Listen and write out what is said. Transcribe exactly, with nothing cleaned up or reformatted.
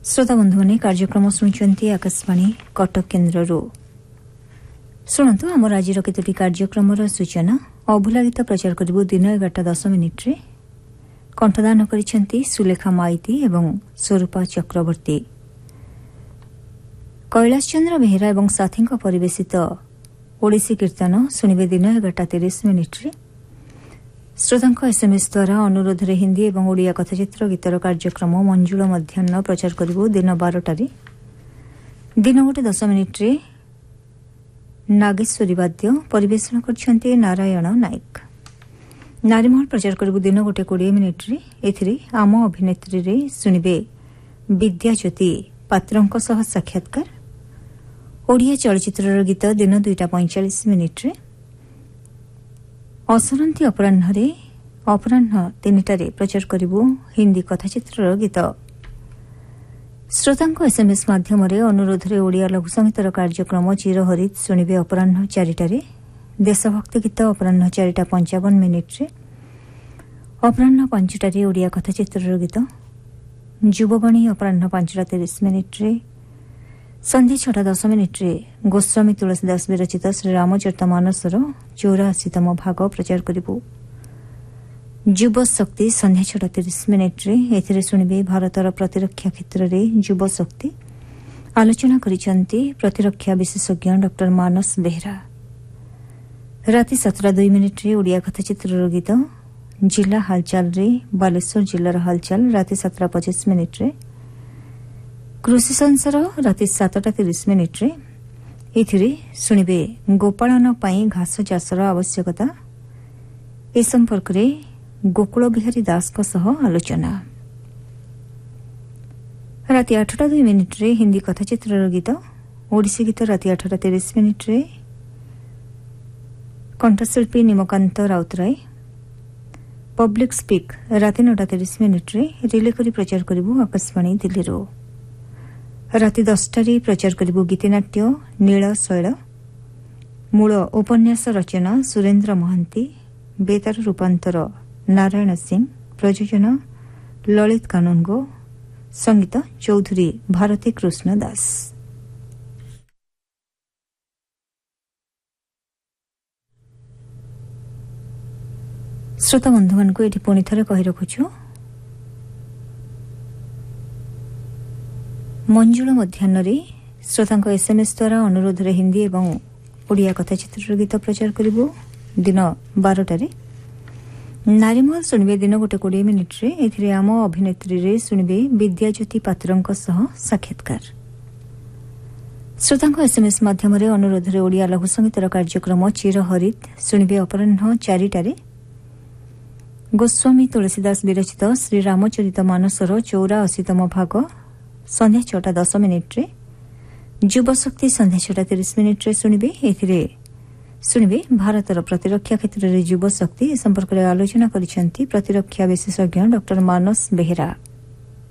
श्रोता बंधु मैंने कार्यक्रम शुणुंट आकाशवाणी कटक केन्द्र शुणु आम आज केतोटी कार्यक्रम सूचना अभुला गीत प्रचार करू दिन एगारटा दस मिनिट्रे कंठदान करिसेंती सुलेखा माइती एवं स्वरूपा चक्रवर्ती। कैलाश चंद्र बेहेरा एवं साथी परिवेशित ओडिसी कीर्तन शुणिबे दिन एगारटा तीस मिनिट्रे। श्रोता एसएमएस द्वारा अनुरोध रे हिंदी एवं ओडिया कथाचित्र गीतर कार्यक्रम मंजुल मध्याह्न प्रचार करू दिन बारटारे। दिन गोटे दस मिनिट्रे नागेश्वरी वाद्य परिवेषण करछन्ते नारायण नायक। नारीमहल प्रचार करू दिन गोटे कोड़े मिनिट्रे। एथिरे आम अभिनेत्री रे शुणिबे विद्याज्योति पात्रंक सह साक्षात्कार। ओडिया चलचित्र गीत दिन दुईटा पैंचाश मिनिट्रे। असरंती अपराह्न अपराह्न तीनटारे प्रचार करू हिंदी कथाचित्र गीत। श्रोता एसएमएस माध्यम अनुरोध रे ओडिया लघु संगीतर कार्यक्रम चिरहरित शुणिबे अपराह्न चारिटारे। देशभक्ति गीत अपराह्न चारिटा पंचावन मिनिट्रे। अपराह्न पांचटारे ओडिया कथाचित्र गीत। युववाणी अपराह्न पांचटा तीस मिनिट्रे। संध्या छटा दस मिनिट्रे गोस्वामी तुलसीदास विरचित श्री रामचरितमानसर चौराशीतम भाग प्रचार करिबु। युव शक्ति संध्या छटा तीस मिनिट्रे। एथिरे शुणिबे भारतर प्रतिरक्षा क्षेत्र में युव शक्ति आलोचना करिसेंती प्रतिरक्षा विशेषज्ञ डॉक्टर मानस बेहरा। राति सतटा दुई मिनिट्रे ओडिया कथाचित्र गीत। जिला हालचाल रे बालेश्वर जिलार हालचाल राति सतटा पचास मिनिट्रे। कृषि संसार राति सातटा तीस मिनिट्रे। एथिरे शुणिबे गोपालन पाई घास चाषर आवश्यकता ए संपर्क रे गोकुल बिहारी दास सह आलोचना। राति आठटा दुई मिनिट्रे हिंदी कथाचित्र गीत। ओडिसी गीत राति आठटा तीस मिनिट्रे। कंठशिल्पी निमकांत राउतराय। पब्लिक स्पीक राति नौटा तीस मिनिट्रे रिले करी प्रचार करिबु आकाशवाणी दिल्ली। राति दसटारे प्रचार करिबु गीतिनाट्य नील शैल। मूल उपन्यास रचना सुरेन्द्र महांती। बेतार रूपांतर नारायण सिंह। प्रयोजन ललित कानूनगो। संगीत चौधरी भारती कृष्ण दास। श्रोता बंधु मान को ये पुणी थे कही रखुछु मंजुल मध्याह्न श्रोता एसएमएस द्वारा अनुरोध रे हिंदी एवं ओडिया कथाचित्र गीत प्रचार करिबु दिन बारटारे। नारीमहल शुणिबे दिन गोटे कोड़े मिनिट्रे। एथिरे आम अभिनेत्री रे शुणिबे विद्याज्योति पात्रंक सह साक्षात्कार। श्रोता एसएमएस माध्यम अनुरोध रे ओडिया लघु संगीतर कार्यक्रम चिरहरित शुणिबे अपराह्न चारिटारे। गोस्वामी तुलसीदास विरचित श्री रामचरित मानसर चौराशीतम भाग संध्या छटा दस मिनिट्रे। युव शक्ति संध्या छटा तीस मिनिट्रे शुणिबे। एथिरे शुणिबे भारतर प्रतिरक्षा क्षेत्र में युव शक्ति ए संपर्क में आलोचना करिसेंती प्रतिरक्षा विशेषज्ञ डॉक्टर मानस बेहरा।